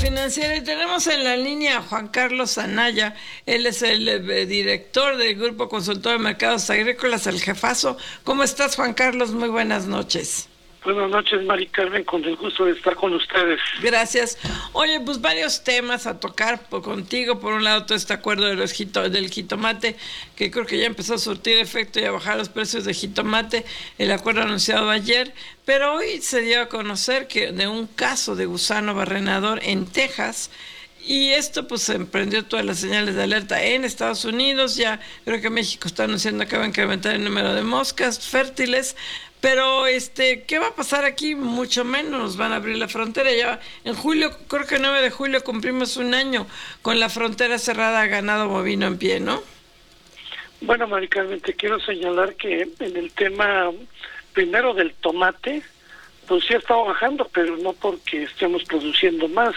Financiera y tenemos en la línea a Juan Carlos Anaya. Él es el director del Grupo Consultor de Mercados Agrícolas, el jefazo. ¿Cómo estás, Juan Carlos? Muy buenas noches. Buenas noches, Mari Carmen, con el gusto de estar con ustedes. Gracias. Oye, pues varios temas a tocar contigo. Por un lado, todo este acuerdo de del jitomate, que creo que ya empezó a surtir efecto y a bajar los precios de jitomate, el acuerdo anunciado ayer, pero hoy se dio a conocer que de un caso de gusano barrenador en Texas, y esto pues emprendió todas las señales de alerta en Estados Unidos. Ya creo que México está anunciando que va a incrementar el número de moscas fértiles. Pero ¿qué va a pasar aquí? Mucho menos nos van a abrir la frontera. Ya en julio, creo que 9 de julio cumplimos un año con la frontera cerrada a ganado bovino en pie, ¿no? Bueno, Mari Carmen, te quiero señalar que en el tema primero del tomate, pues sí ha estado bajando, pero no porque estemos produciendo más.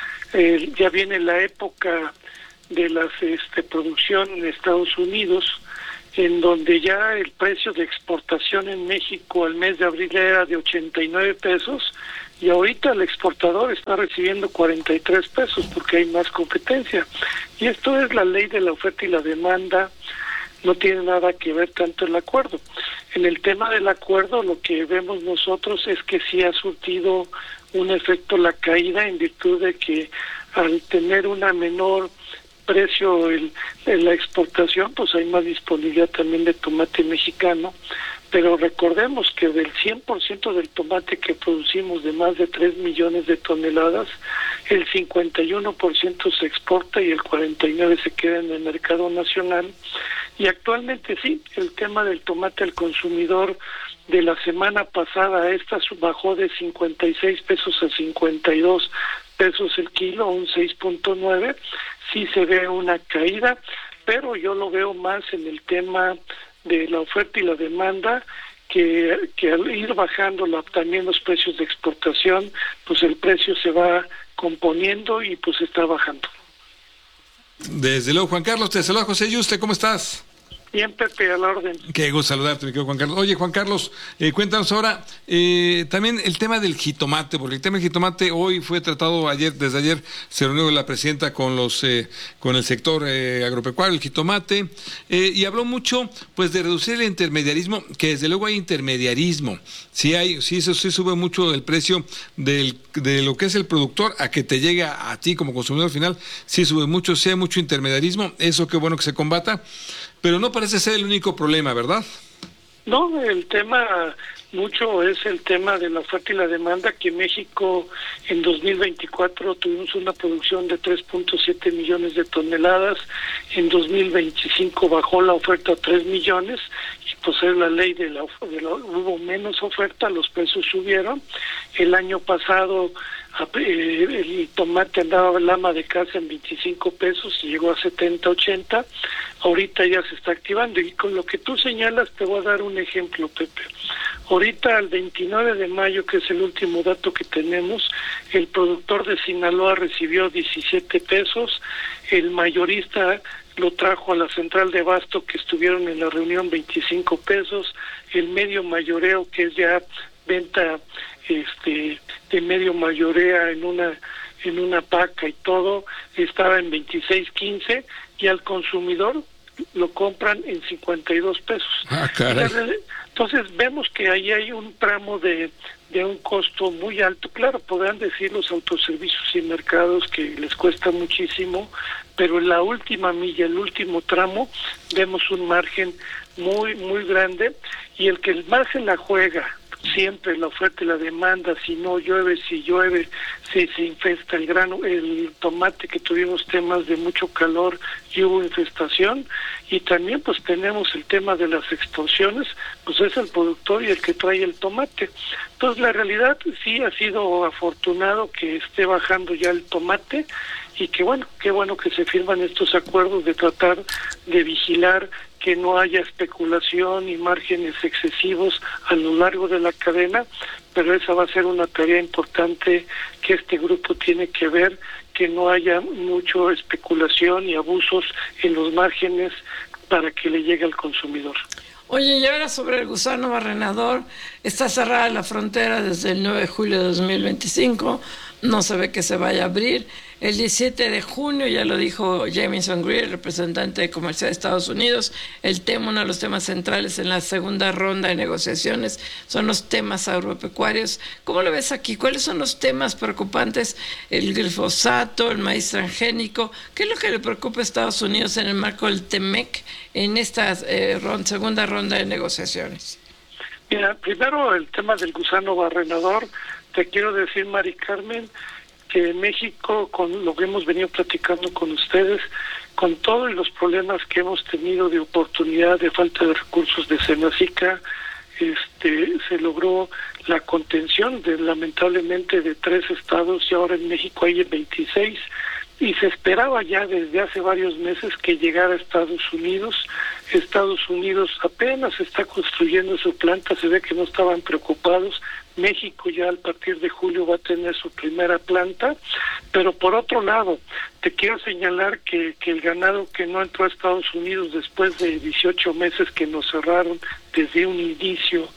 Ya viene la época de las producción en Estados Unidos, en donde ya el precio de exportación en México al mes de abril era de 89 pesos y ahorita el exportador está recibiendo 43 pesos porque hay más competencia. Y esto es la ley de la oferta y la demanda, no tiene nada que ver tanto el acuerdo. En el tema del acuerdo, lo que vemos nosotros es que sí ha surtido un efecto la caída en virtud de que al tener una menor precio en la exportación, pues hay más disponibilidad también de tomate mexicano, pero recordemos que del 100% del tomate que producimos de más de 3 millones de toneladas, el 51% se exporta y el 49% se queda en el mercado nacional. Y actualmente sí, el tema del tomate al consumidor de la semana pasada, esta bajó de 56 pesos a 52 pesos el kilo, un 6.9%, sí se ve una caída, pero yo lo veo más en el tema de la oferta y la demanda, que al ir bajando también los precios de exportación, pues el precio se va componiendo y pues está bajando. Desde luego, Juan Carlos, te saluda José Yuste, ¿cómo estás? Bien, Pepe, a la orden. Qué gusto saludarte, mi querido Juan Carlos. Oye, Juan Carlos, cuéntanos ahora también el tema del jitomate, porque el tema del jitomate hoy fue tratado desde ayer se reunió la presidenta con el sector agropecuario, el jitomate, y habló mucho pues de reducir el intermediarismo, que desde luego hay intermediarismo. Sí eso sí sube mucho el precio de lo que es el productor a que te llega a ti como consumidor final, sí sube mucho, sí hay mucho intermediarismo, eso qué bueno que se combata. Pero no parece ser el único problema, ¿verdad? No, el tema mucho es el tema de la oferta y la demanda, que México en 2024 tuvimos una producción de 3.7 millones de toneladas, en 2025 bajó la oferta a 3 millones, y pues es la ley hubo menos oferta, los precios subieron. El año pasado el tomate andaba el ama de casa en 25 pesos y llegó a 70, 80. Ahorita ya se está activando, y con lo que tú señalas te voy a dar un ejemplo, Pepe. Ahorita al 29 de mayo, que es el último dato que tenemos, el productor de Sinaloa recibió 17 pesos, el mayorista lo trajo a la central de abasto, que estuvieron en la reunión, 25 pesos, el medio mayoreo, que es ya venta de medio mayorea en una paca y todo, estaba en 26.15, y al consumidor lo compran en 52 pesos. Ah, caray. Entonces vemos que ahí hay un tramo de un costo muy alto. Claro, podrán decir los autoservicios y mercados que les cuesta muchísimo, pero en la última milla, el último tramo, vemos un margen muy, muy grande, y el que más se la juega siempre la oferta y la demanda, si no llueve, si llueve, se infesta el tomate, que tuvimos temas de mucho calor y hubo infestación, y también pues tenemos el tema de las extorsiones, pues es el productor y el que trae el tomate. Entonces la realidad sí ha sido afortunado que esté bajando ya el tomate, y que bueno, qué bueno que se firman estos acuerdos de tratar de vigilar que no haya especulación y márgenes excesivos a lo largo de la cadena, pero esa va a ser una tarea importante que este grupo tiene que ver, que no haya mucho especulación y abusos en los márgenes para que le llegue al consumidor. Oye, y ahora sobre el gusano barrenador, está cerrada la frontera desde el 9 de julio de 2025, no se ve que se vaya a abrir. El 17 de junio, ya lo dijo Jamieson Greer, representante de comercio de Estados Unidos, uno de los temas centrales en la segunda ronda de negociaciones son los temas agropecuarios. ¿Cómo lo ves aquí? ¿Cuáles son los temas preocupantes? El glifosato, el maíz transgénico. ¿Qué es lo que le preocupa a Estados Unidos en el marco del TEMEC en esta segunda ronda de negociaciones? Mira, primero el tema del gusano barrenador. Te quiero decir, Mari Carmen, que México, con lo que hemos venido platicando con ustedes, con todos los problemas que hemos tenido de oportunidad, de falta de recursos de Senacica, se logró la contención lamentablemente de 3 estados y ahora en México hay 26, y se esperaba ya desde hace varios meses que llegara a Estados Unidos. Estados Unidos apenas está construyendo su planta, se ve que no estaban preocupados. México ya a partir de julio va a tener su primera planta, pero por otro lado, te quiero señalar que el ganado que no entró a Estados Unidos después de 18 meses que nos cerraron desde un inicio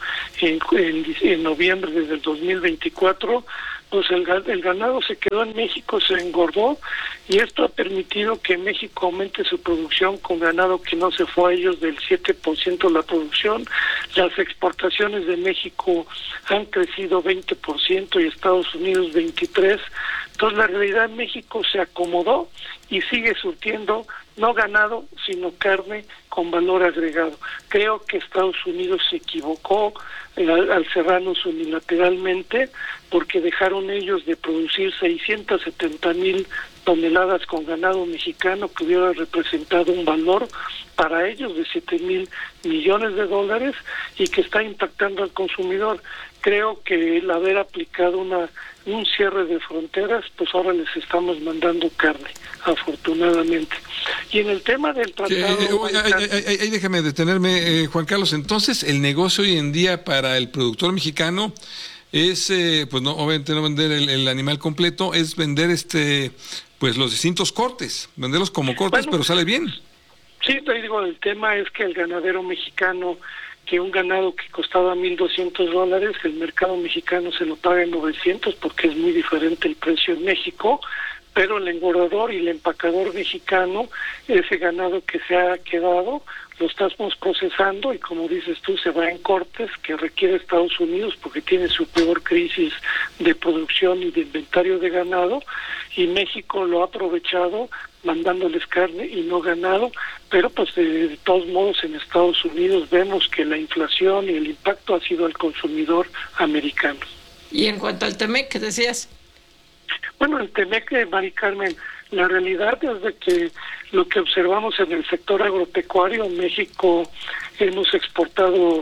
en noviembre desde el 2024, pues el ganado se quedó en México, se engordó, y esto ha permitido que México aumente su producción con ganado que no se fue a ellos del 7% la producción. Las exportaciones de México han crecido 20% y Estados Unidos 23%. Entonces la realidad en México se acomodó y sigue surtiendo no ganado, sino carne con valor agregado. Creo que Estados Unidos se equivocó al cerrarnos unilateralmente, porque dejaron ellos de producir 670,000 toneladas con ganado mexicano, que hubiera representado un valor para ellos de 7,000 millones de dólares y que está impactando al consumidor. Creo que el haber aplicado un cierre de fronteras, pues ahora les estamos mandando carne, afortunadamente. Y en el tema del tratado... déjame detenerme, Juan Carlos. Entonces, el negocio hoy en día para el productor mexicano es, pues no, obviamente no vender el animal completo, es vender pues los distintos cortes, venderlos como cortes, bueno, pero sale bien. Sí, te digo, el tema es que el ganadero mexicano, que un ganado que costaba $1,200, el mercado mexicano se lo paga en 900 porque es muy diferente el precio en México, pero el engordador y el empacador mexicano, ese ganado que se ha quedado, lo estamos procesando y como dices tú, se va en cortes que requiere Estados Unidos porque tiene su peor crisis de producción y de inventario de ganado, y México lo ha aprovechado mandándoles carne y no ganado, pero pues de todos modos en Estados Unidos vemos que la inflación y el impacto ha sido al consumidor americano. Y en cuanto al TEMEC, ¿qué decías? Bueno, el TEMEC, Mari Carmen, la realidad es de que lo que observamos en el sector agropecuario, en México hemos exportado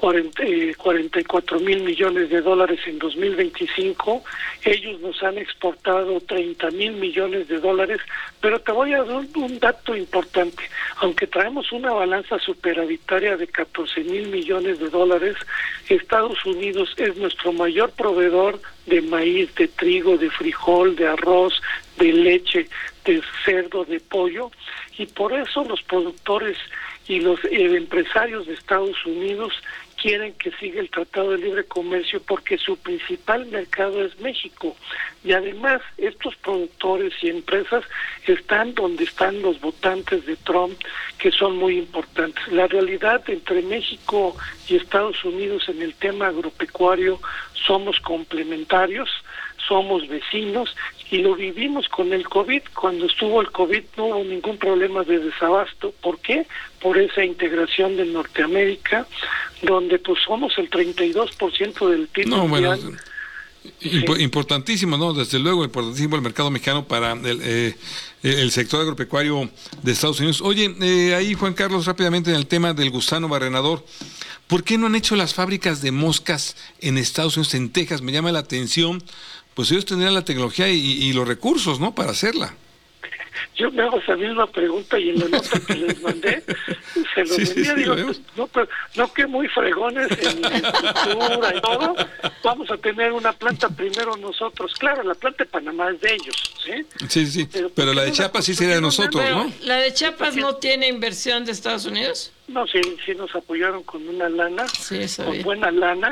44,000 millones de dólares en 2025, ellos nos han exportado 30,000 millones de dólares, pero te voy a dar un dato importante. Aunque traemos una balanza superavitaria de 14,000 millones de dólares, Estados Unidos es nuestro mayor proveedor de maíz, de trigo, de frijol, de arroz, de leche, de cerdo, de pollo, y por eso los productores y los empresarios de Estados Unidos quieren que siga el Tratado de Libre Comercio porque su principal mercado es México. Y además, estos productores y empresas están donde están los votantes de Trump, que son muy importantes. La realidad entre México y Estados Unidos en el tema agropecuario somos complementarios, somos vecinos y lo vivimos con el COVID. Cuando estuvo el COVID no hubo ningún problema de desabasto. ¿Por qué? Por esa integración de Norteamérica, donde pues somos el 32% del PIB mundial. Bueno, importantísimo, ¿no? Desde luego, importantísimo el mercado mexicano para el sector agropecuario de Estados Unidos. Oye, ahí Juan Carlos, rápidamente en el tema del gusano barrenador, ¿por qué no han hecho las fábricas de moscas en Estados Unidos, en Texas? Me llama la atención, pues ellos tendrían la tecnología y los recursos, ¿no?, para hacerla. Yo me hago esa misma pregunta y en la nota que les mandé se lo vendía, digo, no que muy fregones en cultura y todo, vamos a tener una planta primero nosotros. Claro, la planta de Panamá es de ellos, ¿sí? Sí, pero la de Chiapas sí sería de nosotros, ¿no? ¿La de Chiapas no tiene inversión de Estados Unidos? No, sí nos apoyaron con una lana, sí, con buena lana,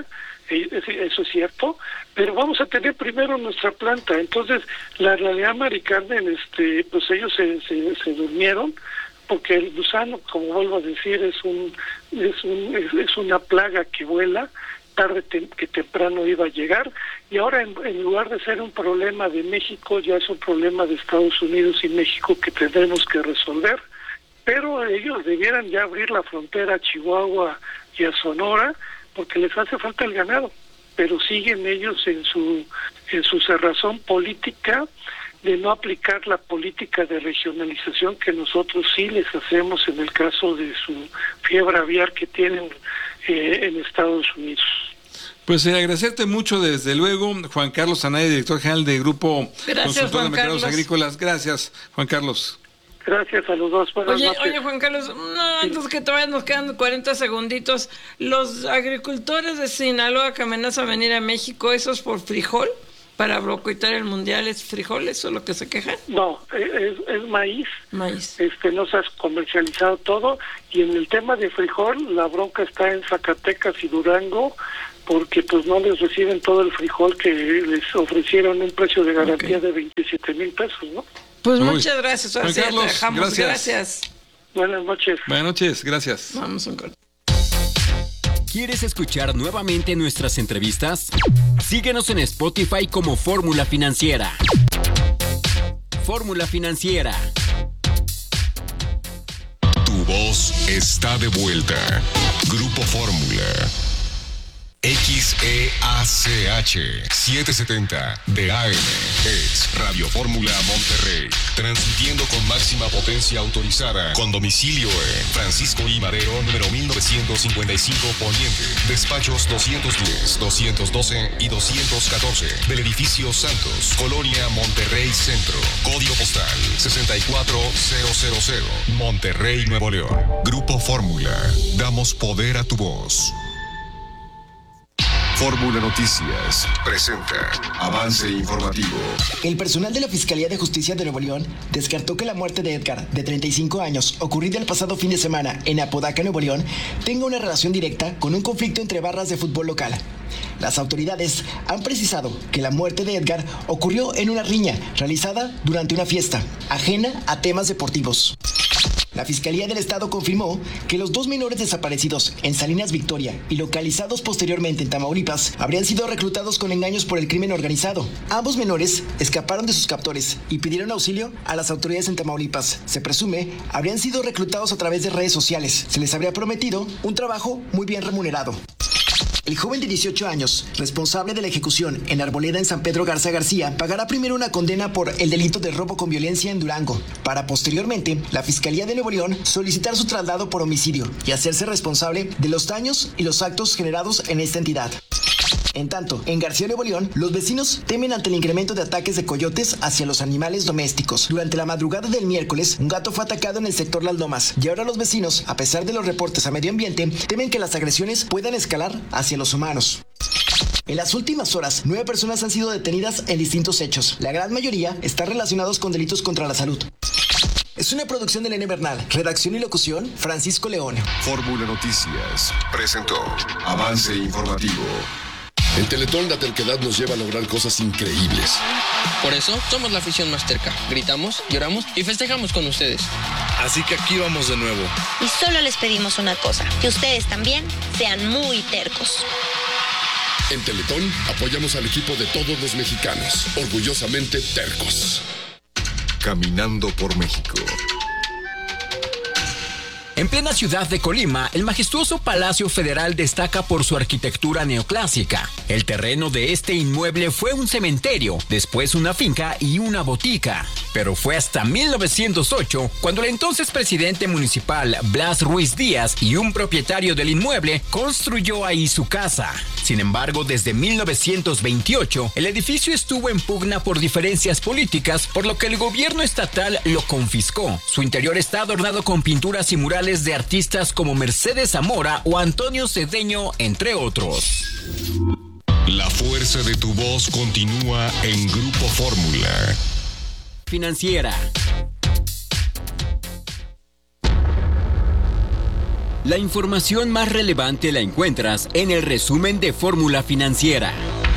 eso es cierto, pero vamos a tener primero nuestra planta. Entonces, la realidad, Mari Carmen, pues ellos se durmieron, porque el gusano, como vuelvo a decir, es una plaga que vuela, tarde que temprano iba a llegar, y ahora en lugar de ser un problema de México, ya es un problema de Estados Unidos y México que tendremos que resolver. Pero ellos debieran ya abrir la frontera a Chihuahua y a Sonora, porque les hace falta el ganado, pero siguen ellos en su cerrazón política de no aplicar la política de regionalización que nosotros sí les hacemos en el caso de su fiebre aviar que tienen en Estados Unidos. Pues agradecerte mucho, desde luego, Juan Carlos Anaya, director general de Grupo Consultor de Mercados Agrícolas. Gracias, Juan Carlos. Gracias a los dos. Buenas noches. Oye, Juan Carlos, antes que todavía nos quedan 40 segunditos, los agricultores de Sinaloa que amenazan venir a México, ¿eso es por frijol? ¿Para boicotear el mundial es frijol? ¿Eso es lo que se quejan? No, es maíz. Maíz. No se ha comercializado todo, y en el tema de frijol, la bronca está en Zacatecas y Durango, porque pues no les reciben todo el frijol que les ofrecieron un precio de garantía de 27,000 pesos, ¿no? Pues muchas gracias. Juan Carlos, gracias. Buenas noches. Buenas noches, gracias. Vamos a un corte. ¿Quieres escuchar nuevamente nuestras entrevistas? Síguenos en Spotify como Fórmula Financiera. Fórmula Financiera. Tu voz está de vuelta. Grupo Fórmula. XEACH 770 de AM es Radio Fórmula Monterrey, transmitiendo con máxima potencia autorizada, con domicilio en Francisco I. Madero, número 1955 Poniente, despachos 210, 212 y 214 del edificio Santos, Colonia Monterrey Centro, código postal 64000, Monterrey, Nuevo León. Grupo Fórmula, damos poder a tu voz. Fórmula Noticias presenta avance informativo. El personal de la Fiscalía de Justicia de Nuevo León descartó que la muerte de Edgar, de 35 años, ocurrida el pasado fin de semana en Apodaca, Nuevo León, tenga una relación directa con un conflicto entre barras de fútbol local. Las autoridades han precisado que la muerte de Edgar ocurrió en una riña realizada durante una fiesta, ajena a temas deportivos. La Fiscalía del Estado confirmó que los dos menores desaparecidos en Salinas Victoria y localizados posteriormente en Tamaulipas habrían sido reclutados con engaños por el crimen organizado. Ambos menores escaparon de sus captores y pidieron auxilio a las autoridades en Tamaulipas. Se presume habrían sido reclutados a través de redes sociales. Se les habría prometido un trabajo muy bien remunerado. El joven de 18 años, responsable de la ejecución en Arboleda en San Pedro Garza García, pagará primero una condena por el delito de robo con violencia en Durango, para posteriormente la Fiscalía de Nuevo León solicitar su traslado por homicidio y hacerse responsable de los daños y los actos generados en esta entidad. En tanto, en García, Nuevo León, los vecinos temen ante el incremento de ataques de coyotes hacia los animales domésticos. Durante la madrugada del miércoles, un gato fue atacado en el sector Las Lomas, y ahora los vecinos, a pesar de los reportes a medio ambiente, temen que las agresiones puedan escalar hacia los humanos. En las últimas horas, 9 personas han sido detenidas en distintos hechos. La gran mayoría están relacionados con delitos contra la salud. Es una producción de Elena Bernal. Redacción y locución, Francisco León. Fórmula Noticias presentó avance informativo. En Teletón la terquedad nos lleva a lograr cosas increíbles. Por eso somos la afición más terca. Gritamos, lloramos y festejamos con ustedes. Así que aquí vamos de nuevo. Y solo les pedimos una cosa, que ustedes también sean muy tercos. En Teletón apoyamos al equipo de todos los mexicanos, orgullosamente tercos. Caminando por México. En plena ciudad de Colima, el majestuoso Palacio Federal destaca por su arquitectura neoclásica. El terreno de este inmueble fue un cementerio, después una finca y una botica. Pero fue hasta 1908 cuando el entonces presidente municipal Blas Ruiz Díaz y un propietario del inmueble construyó ahí su casa. Sin embargo, desde 1928, el edificio estuvo en pugna por diferencias políticas, por lo que el gobierno estatal lo confiscó. Su interior está adornado con pinturas y murales de artistas como Mercedes Zamora o Antonio Cedeño, entre otros. La fuerza de tu voz continúa en Grupo Fórmula. Financiera. La información más relevante la encuentras en el resumen de Fórmula Financiera.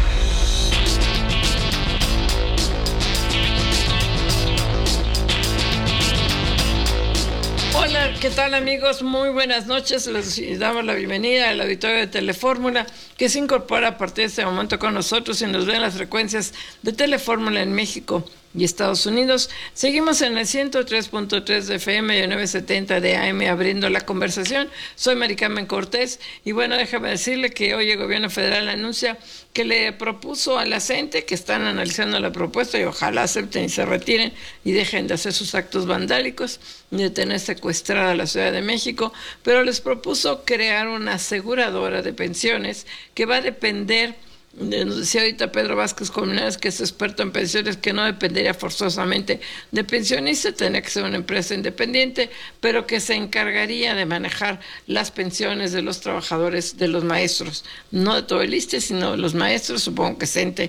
Hola, ¿qué tal amigos? Muy buenas noches. Les damos la bienvenida al auditorio de Telefórmula, que se incorpora a partir de este momento con nosotros y nos ven las frecuencias de Telefórmula en México y Estados Unidos. Seguimos en el 103.3 de FM y el 970 de AM abriendo la conversación. Soy Mari Carmen Cortés y bueno, déjame decirle que hoy el gobierno federal anuncia que le propuso a la CENTE, que están analizando la propuesta y ojalá acepten y se retiren y dejen de hacer sus actos vandálicos y de tener secuestrada a la Ciudad de México, pero les propuso crear una aseguradora de pensiones que va a depender. Nos decía ahorita Pedro Vázquez Colmenares, que es experto en pensiones, que no dependería forzosamente de pensionistas, tendría que ser una empresa independiente, pero que se encargaría de manejar las pensiones de los trabajadores, de los maestros, no de todo el ISSSTE, sino de los maestros, supongo que CENTE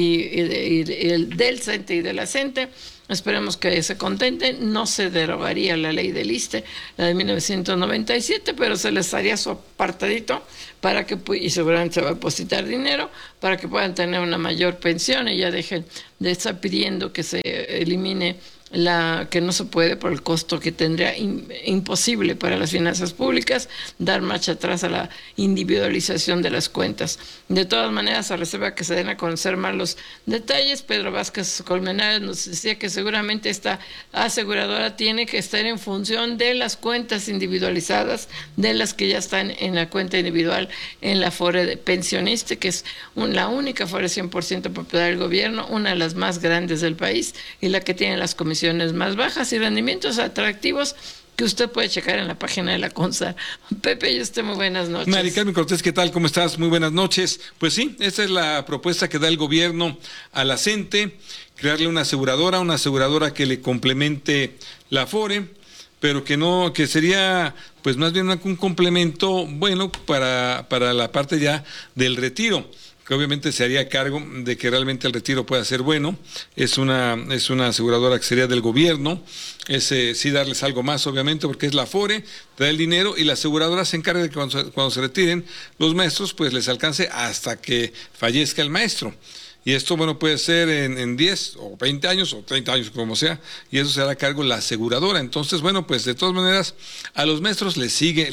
y del CENTE y de la CENTE. Esperemos que se contenten. No se derogaría la ley del ISSSTE, la de 1997, pero se les haría su apartadito para que, y seguramente se va a depositar dinero, para que puedan tener una mayor pensión y ya dejen de estar pidiendo que se elimine que no se puede por el costo que tendría imposible para las finanzas públicas, dar marcha atrás a la individualización de las cuentas. De todas maneras, a reserva que se den a conocer más los detalles, Pedro Vázquez Colmenares nos decía que seguramente esta aseguradora tiene que estar en función de las cuentas individualizadas, de las que ya están en la cuenta individual en la FORE de pensionista, que es la única FORE 100% propiedad del gobierno, una de las más grandes del país y la que tiene las comisiones más bajas y rendimientos atractivos que usted puede checar en la página de la CONSAR. Pepe y usted, muy buenas noches. Mari Carmen Cortés, ¿qué tal? ¿Cómo estás? Muy buenas noches. Pues sí, esta es la propuesta que da el gobierno a la CENTE, crearle una aseguradora que le complemente la FORE, pero que sería pues más bien un complemento bueno para la parte ya del retiro, que obviamente se haría cargo de que realmente el retiro pueda ser bueno. Es una aseguradora que sería del gobierno, sí darles algo más obviamente, porque es la FORE, te da el dinero y la aseguradora se encarga de que cuando se retiren los maestros, pues les alcance hasta que fallezca el maestro. Y esto, bueno, puede ser en 10 o 20 años o 30 años, como sea, y eso se hará cargo la aseguradora. Entonces, bueno, pues de todas maneras, a los maestros les sigue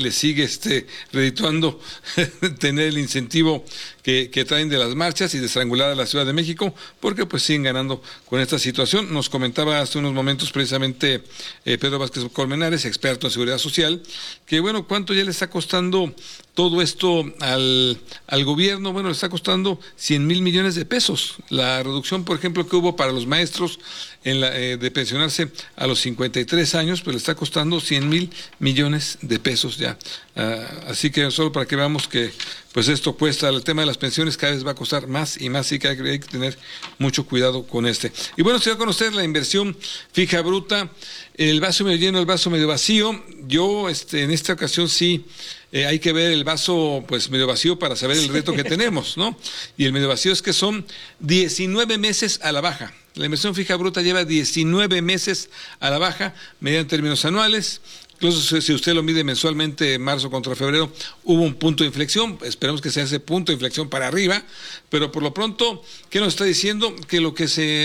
redituando tener el incentivo que traen de las marchas y de estrangular a la Ciudad de México, porque pues siguen ganando con esta situación. Nos comentaba hace unos momentos precisamente Pedro Vázquez Colmenares, experto en seguridad social, que bueno, ¿cuánto ya le está costando todo esto al gobierno? Bueno, le está costando 100,000 millones de pesos. La reducción, por ejemplo, que hubo para los maestros de pensionarse a los 53 años, pues le está costando 100,000 millones de pesos ya. Así que solo para que veamos que pues esto cuesta, el tema de las pensiones cada vez va a costar más y más, sí que hay que tener mucho cuidado con este. Y bueno, se va a conocer la inversión fija bruta, el vaso medio lleno, el vaso medio vacío. Yo en esta ocasión sí hay que ver el vaso pues medio vacío para saber el reto que tenemos, ¿no? Y el medio vacío es que son 19 meses a la baja. La inversión fija bruta lleva 19 meses a la baja, medida en términos anuales. Incluso si usted lo mide mensualmente, marzo contra febrero, hubo un punto de inflexión. Esperemos que sea ese punto de inflexión para arriba, pero por lo pronto, ¿qué nos está diciendo? Que lo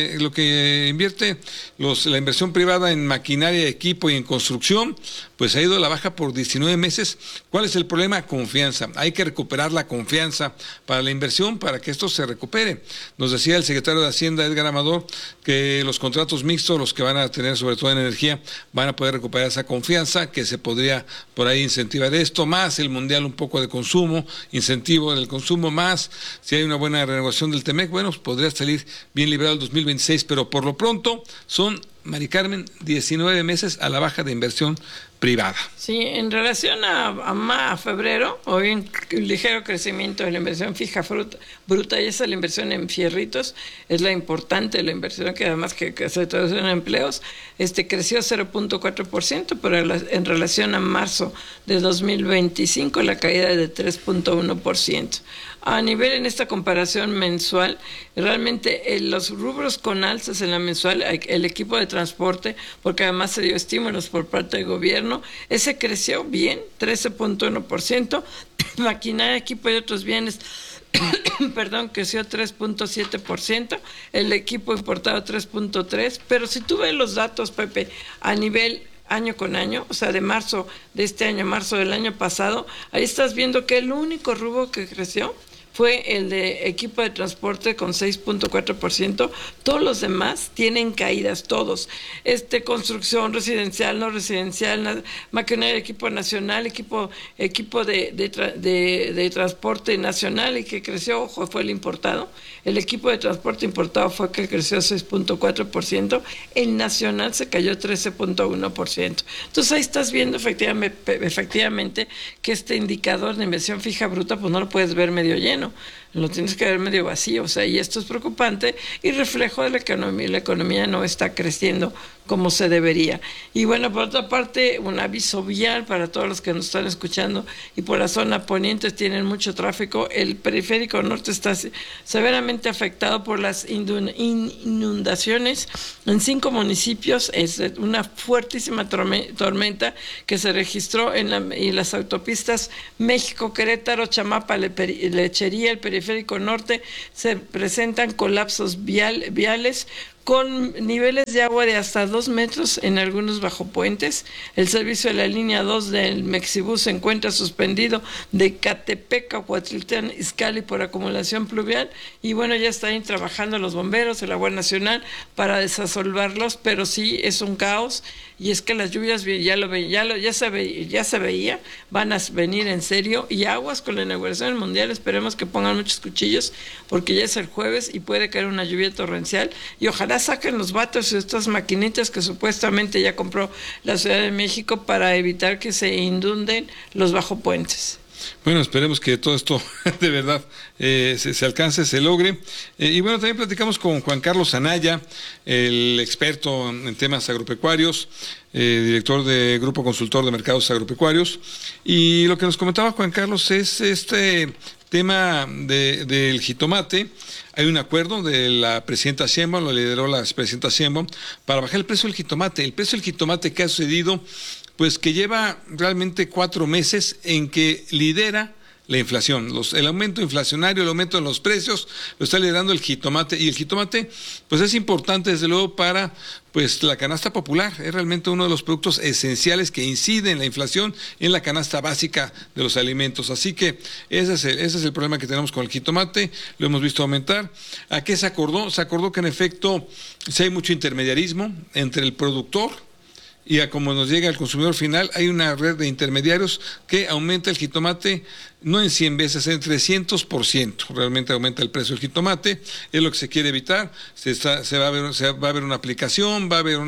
que invierte la inversión privada en maquinaria, equipo y en construcción, pues ha ido a la baja por 19 meses. ¿Cuál es el problema? Confianza. Hay que recuperar la confianza para la inversión, para que esto se recupere. Nos decía el secretario de Hacienda, Edgar Amador, que los contratos mixtos, los que van a tener sobre todo en energía, van a poder recuperar esa confianza, que se podría por ahí incentivar esto, más el mundial un poco de consumo, incentivo del consumo, más si hay una buena renovación del TEMEC, bueno, pues podría salir bien librado el 2026, pero por lo pronto son, Mari Carmen, 19 meses a la baja de inversión privada. Sí, en relación a febrero, hoy un ligero crecimiento de la inversión fija bruta, y esa es la inversión en fierritos, es la importante, la inversión que además que se traduce en empleos, creció 0.4%, pero en relación a marzo de 2025 la caída es de 3.1%. a nivel en esta comparación mensual, realmente los rubros con alzas en la mensual, el equipo de transporte, porque además se dio estímulos por parte del gobierno, ese creció bien, 13.1%, maquinaria, equipo y otros bienes, perdón, creció 3.7%, el equipo importado 3.3%, pero si tú ves los datos, Pepe, a nivel año con año, o sea, de marzo de este año a marzo del año pasado, ahí estás viendo que el único rubro que creció fue el de equipo de transporte con 6.4%, todos los demás tienen caídas, todos, construcción residencial, no residencial, maquinaria, equipo nacional, equipo de transporte nacional, y que creció, ojo, fue el importado, el equipo de transporte importado fue que creció 6.4%, el nacional se cayó 13.1%, entonces ahí estás viendo efectivamente que este indicador de inversión fija bruta, pues no lo puedes ver medio lleno, lo tienes que ver medio vacío, o sea, y esto es preocupante y reflejo de la economía no está creciendo como se debería. Y bueno, por otra parte, un aviso vial para todos los que nos están escuchando y por la zona poniente tienen mucho tráfico. El periférico norte está severamente afectado por las inundaciones en 5 municipios. Es una fuertísima tormenta que se registró en las autopistas México, Querétaro, Chamapa, Lechería, el periférico norte. Se presentan colapsos viales con niveles de agua de hasta 2 metros en algunos bajopuentes. El servicio de la línea 2 del Mexibus se encuentra suspendido de Catepec a Cuautitlán Izcalli por acumulación pluvial, y bueno, ya están trabajando los bomberos de la Guardia Nacional para desasolvarlos, pero sí es un caos, y es que las lluvias ya se veía, van a venir en serio, y aguas con la inauguración del Mundial, esperemos que pongan muchos cuchillos, porque ya es el jueves y puede caer una lluvia torrencial, y ojalá saquen los vatos y estas maquinitas que supuestamente ya compró la Ciudad de México para evitar que se inunden los bajopuentes. Bueno, esperemos que todo esto de verdad se alcance, se logre. Y bueno, también platicamos con Juan Carlos Anaya, el experto en temas agropecuarios, director de Grupo Consultor de Mercados Agropecuarios. Y lo que nos comentaba Juan Carlos es este tema del jitomate. Hay un acuerdo de la presidenta Sheinbaum, lo lideró la presidenta Sheinbaum, para bajar el precio del jitomate. El precio del jitomate que ha sucedido, pues que lleva realmente 4 meses en que lidera la inflación, el aumento inflacionario, el aumento en los precios, lo está liderando el jitomate, y el jitomate pues es importante desde luego para pues la canasta popular, es realmente uno de los productos esenciales que incide en la inflación, en la canasta básica de los alimentos, así que ese es el problema que tenemos con el jitomate, lo hemos visto aumentar. ¿A qué se acordó? Se acordó que en efecto si hay mucho intermediarismo entre el productor y a como nos llega al consumidor final, hay una red de intermediarios que aumenta el jitomate no en 100 veces, en 300%. Realmente aumenta el precio del jitomate, es lo que se quiere evitar. Se va a ver una aplicación, va a haber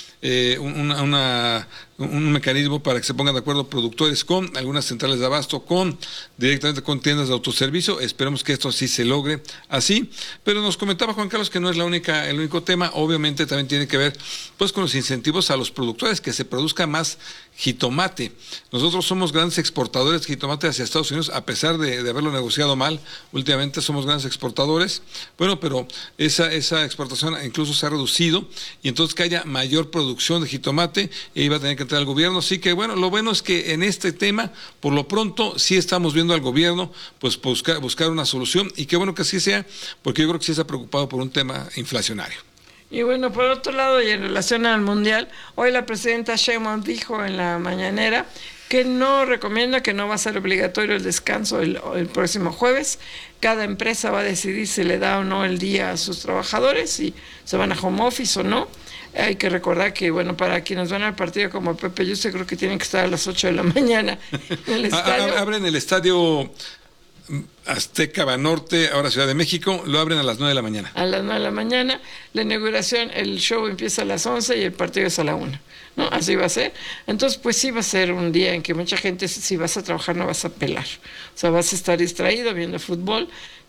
un mecanismo para que se pongan de acuerdo productores con algunas centrales de abasto, directamente con tiendas de autoservicio. Esperemos que esto sí se logre así, pero nos comentaba Juan Carlos que no es el único tema. Obviamente también tiene que ver pues con los incentivos a los productores, que se produzca más jitomate. Nosotros somos grandes exportadores de jitomate hacia Estados Unidos, a pesar de haberlo negociado mal. Últimamente somos grandes exportadores, bueno, pero esa exportación incluso se ha reducido, y entonces que haya mayor producción de jitomate, y va a tener que entrar el gobierno. Así que bueno, lo bueno es que en este tema, por lo pronto, sí estamos viendo al gobierno pues buscar una solución, y qué bueno que así sea, porque yo creo que sí está preocupado por un tema inflacionario. Y bueno, por otro lado, y en relación al Mundial, hoy la presidenta Sheinbaum dijo en la mañanera que no recomienda, que no va a ser obligatorio el descanso el próximo jueves. Cada empresa va a decidir si le da o no el día a sus trabajadores, si se van a home office o no. Hay que recordar que, bueno, para quienes van al partido como Pepe Yuste, creo que tienen que estar a las 8 de la mañana en el estadio. Abren el estadio Azteca Banorte, ahora Ciudad de México, lo abren a las 9 de la mañana. A las 9 de la mañana, la inauguración, el show empieza a las 11 y el partido es a la 1, ¿no? Así va a ser. Entonces, pues sí va a ser un día en que mucha gente, si vas a trabajar, no vas a pelar. O sea, vas a estar distraído viendo fútbol.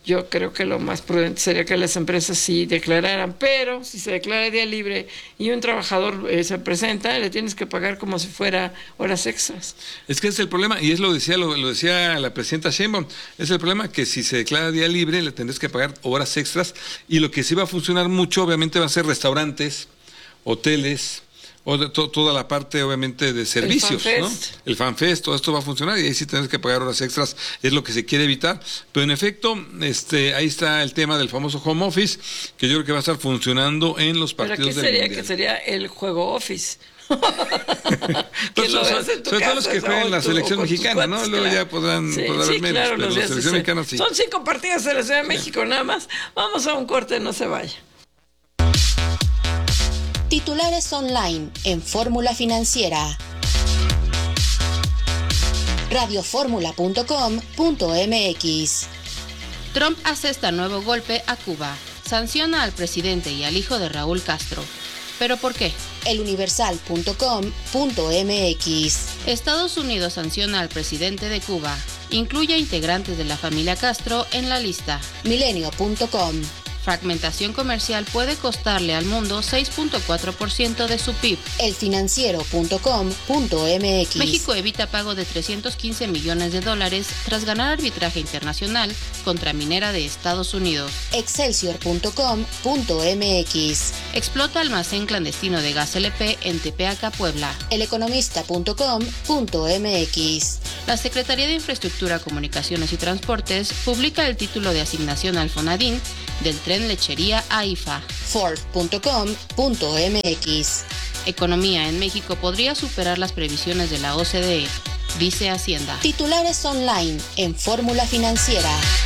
yo creo que lo más prudente sería que las empresas sí declararan, pero si se declara día libre y un trabajador se presenta, le tienes que pagar como si fuera horas extras. Es que ese es el problema, y lo decía la presidenta Sheinbaum, es el problema que si se declara día libre le tendrás que pagar horas extras, y lo que sí va a funcionar mucho obviamente va a ser restaurantes, hoteles, o toda la parte obviamente de servicios, ¿no? El FanFest, todo esto va a funcionar y ahí sí tienes que pagar horas extras, es lo que se quiere evitar, pero en efecto, ahí está el tema del famoso home office, que yo creo que va a estar funcionando en los partidos del Mundial. ¿Qué sería el juego office? Sobre todo los que juegan la selección mexicana, ¿no? Luego ya podrán haber menos, claro, pero la selección mexicana sí. Son 5 partidos de la Ciudad de México nada más. Vamos a un corte, no se vaya. Titulares online en Fórmula Financiera. radioformula.com.mx. Trump asesta nuevo golpe a Cuba. Sanciona al presidente y al hijo de Raúl Castro. ¿Pero por qué? eluniversal.com.mx. Estados Unidos sanciona al presidente de Cuba. Incluye a integrantes de la familia Castro en la lista. Milenio.com. Fragmentación comercial puede costarle al mundo 6.4% de su PIB. elfinanciero.com.mx. México evita pago de $315 millones tras ganar arbitraje internacional contra minera de Estados Unidos. Excelsior.com.mx. Explota almacén clandestino de gas LP en Tepeaca, Puebla. eleconomista.com.mx. La Secretaría de Infraestructura, Comunicaciones y Transportes publica el título de asignación al Fonadín del tren lechería AIFA. Ford.com.mx. Economía en México podría superar las previsiones de la OCDE, dice Hacienda. Titulares online en Fórmula Financiera.